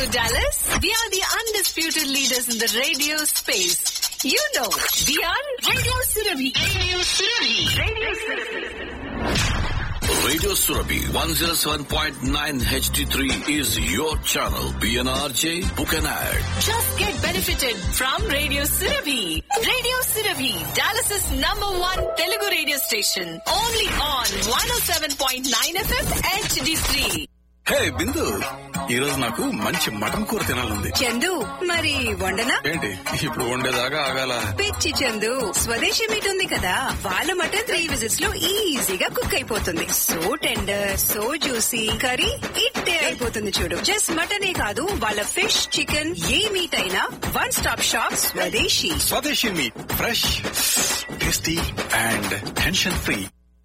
Dallas. We are the undisputed leaders in the radio space. You know, we are Radio Surabhi. Radio Surabhi. Radio Surabhi. Radio Surabhi 107.9 HD3 is your channel. PNRJ, book an ad. Just get benefited from Radio Surabhi. Radio Surabhi, Dallas's #1 Telugu radio station. Only on 107.9 FM HD3. హే బిందు, ఈ రోజు నాకు మంచి mutton కూర తినాలంది. చందు, మరి వండనా? ఏంటి ఇప్పుడు వండేదాకా ఆగాల? పిచ్చి చందు, స్వదేశీ మీట్ ఉంది కదా, వాళ్ళ మటన్ 3 విజిట్స్ లో ఈజీగా కుక్ అయిపోతుంది. So tender, so juicy, curry ఇట్టే అయిపోతుంది చూడు. జస్ట్ మటనే కాదు, వాళ్ళ ఫిష్, చికెన్, ఏ మీట్ అయినా వన్ స్టాప్ షాప్ స్వదేశీ. స్వదేశీ meet, fresh, tasty and tension free.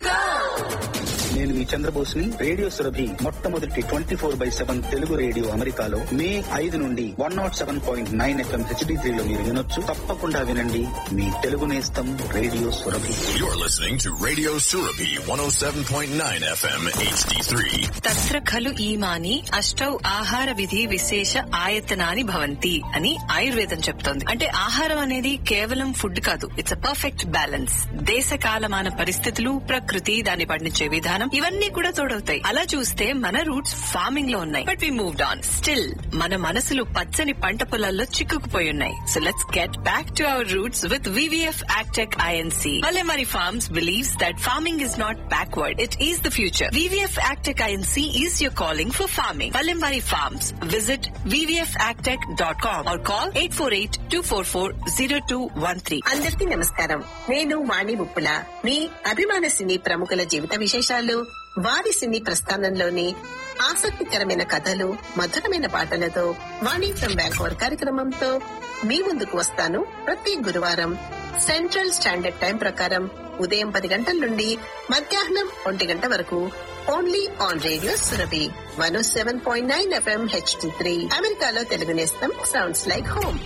నేను మీ చంద్రబోస్ని. రేడియో సురభి మొట్టమొదటి 24/7 తెలుగు రేడియో అమెరికాలో మే 5 నుండి 107.9 FM HD3 లో మీరు వినొచ్చు. తప్పకుండా వినండి. మీ తెలుగు నేస్తం radio Surabhi. You're listening to Radio Surabhi 107.9 FM HD3. తత్ర ఖలు ఈమాని అష్టౌ ఆహార విధి విశేష ఆయతనాని భవంతి అని ఆయుర్వేదం చెప్తోంది. అంటే ఆహారం అనేది కేవలం ఫుడ్ కాదు, ఇట్స్ అ పర్ఫెక్ట్ బ్యాలెన్స్. దేశ కాలమాన పరిస్థితులు, ప్రకృతి, దాన్ని పండించే విధానం, ఇవన్నీ కూడా తోడవుతాయి. అలా చూస్తే మన రూట్స్ ఫార్మింగ్ లో ఉన్నాయి, but we moved on. Still మన మనసులు పచ్చని పంట పొలాల్లో చిక్కుకుపోయి ఉన్నాయి. So let's get back to our roots with VVF Agtech INC. Palimari Farms believes that farming is not backward, it is the future. VVF Agtech INC is your calling for farming. Palimari Farms. Visit vvfagtech.com or call 848-244-0213. అందరికీ నమస్కారం. నేను వాణి ముప్పుల. మీ అభిమాన సినీ ప్రముఖుల జీవిత విశేషాలు, వారి సినీ ప్రస్థానంలోని ఆసక్తికరమైన కథలు, మధురమైన పాటలతో వాణి ఫ్రమ్ బ్యాంకోర్ కార్యక్రమంతో మీ ముందుకు వస్తాను. ప్రతి గురువారం సెంట్రల్ స్టాండర్డ్ టైం ప్రకారం ఉదయం 10 గంటల నుండి మధ్యాహ్నం 1 గంట వరకు only on radio Surabhi 107.9 FM HD3. అమెరికాలో తెలుగు నేస్తం సౌండ్స్ లైక్ హోమ్.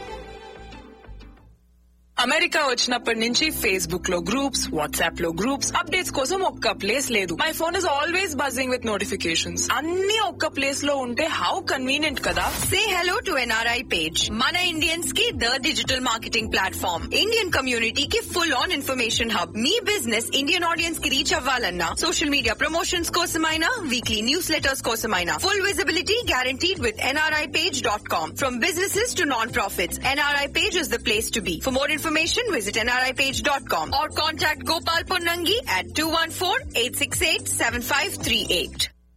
అమెరికా వచ్చినప్పటి నుంచి ఫేస్బుక్ లో గ్రూప్స్, వాట్సాప్ లో గ్రూప్స్, అప్డేట్స్ కోసం ఒక్క ప్లేస్ లేదు. My phone is always buzzing with notifications. అన్ని ఒక్క ప్లేస్ లో ఉంటే హౌ కన్వీనియంట్ కదా. Say hello to NRI page. Mana Indians की the digital marketing platform. Indian community की full on information hub. Me business Indian audience की reach అవ్వాలన్నా, social media promotions కోసమైనా, weekly newsletters కోసమైనా, full visibility guaranteed with nripage.com. From businesses to non-profits, NRI page is the place to be. For more information, visit nripage.com or contact Gopal Ponnangi at 214-868-7538.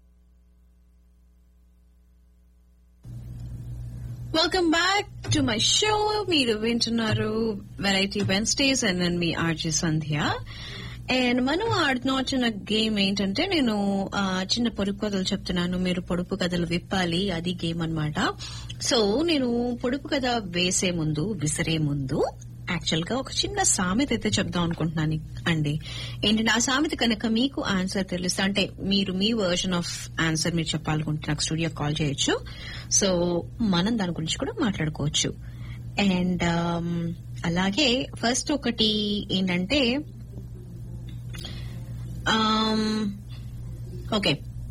Welcome back to my show. మీరు వింటున్నారు variety Wednesdays and నేను మీ RJ Sandhya. And మనం ఆడుతున్న game ఏంటంటే, నేను చిన్న పొడుపు కథలు చెప్తున్నాను, మీరు పొడుపు కథలు విప్పాలి. అది గేమ్ అన్నమాట. సో నేను పొడుపు కథ విసిరే ముందు యాక్చువల్ గా ఒక చిన్న సామెత అయితే చెప్దాం అనుకుంటున్నాను అండి. ఏంటంటే ఆ సామెత కనుక మీకు ఆన్సర్ తెలుస్తా, అంటే మీరు మీ వర్షన్ ఆఫ్ ఆన్సర్ మీరు చెప్పాలనుకుంటే నాకు స్టూడియో కాల్ చేయొచ్చు. సో మనం దాని గురించి కూడా మాట్లాడుకోవచ్చు. అండ్ అలాగే ఫస్ట్ ఒకటి ఏంటంటే, ఓకే,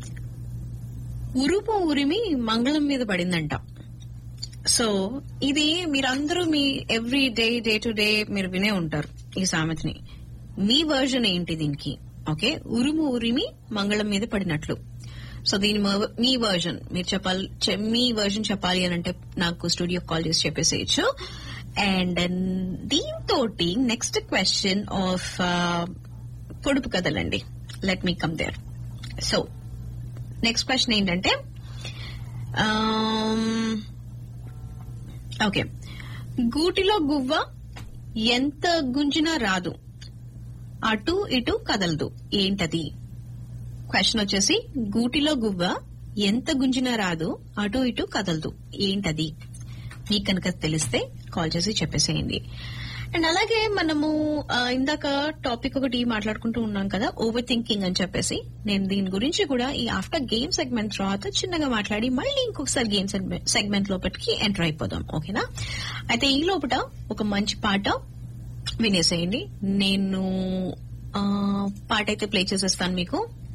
ఉరుపు ఉరిమి మంగళం మీద పడిందంట. సో ఇది మీరందరూ me every day to day మీరు వినే ఉంటారు ఈ సామెతని. మీ వర్జన్ ఏంటి దీనికి? ఓకే, ఉరుము ఉరిమి మంగళం మీద పడినట్లు. సో దీని మీ వర్జన్ మీరు చెప్పాలి. మీ వర్జన్ చెప్పాలి అని అంటే నాకు స్టూడియో కాల్ చేసి చెప్పేసేయచ్చు. అండ్ దీంతో నెక్స్ట్ క్వశ్చన్ ఆఫ్ పొడుపు కథలండి. Let me come there. So next question ఏంటంటే, ఓకే, గూటిలో గువ్వ ఎంత గుంజినా రాదు, అటు ఇటు కదలదు, ఏంటది? క్వశ్చన్ వచ్చేసి, గూటిలో గువ్వ ఎంత గుంజినా రాదు, అటు ఇటు కదలదు, ఏంటది? మీకు కనుక తెలిస్తే కాల్ చేసి చెప్పేసేయండి. అండ్ అలాగే మనము ఇందాక టాపిక్ ఒకటి మాట్లాడుకుంటూ ఉన్నాం కదా, ఓవర్ థింకింగ్ అని చెప్పేసి. నేను దీని గురించి కూడా ఈ ఆఫ్టర్ గేమ్ సెగ్మెంట్ తర్వాత చిన్నగా మాట్లాడి మళ్ళీ ఇంకొకసారి గేమ్ సెగ్మెంట్ లోపలికి ఎంటర్ అయిపోదాం. ఓకేనా? అయితే ఈ లోపల ఒక మంచి పాట వినేసేయండి. నేను పాట అయితే ప్లే చేసేస్తాను మీకు.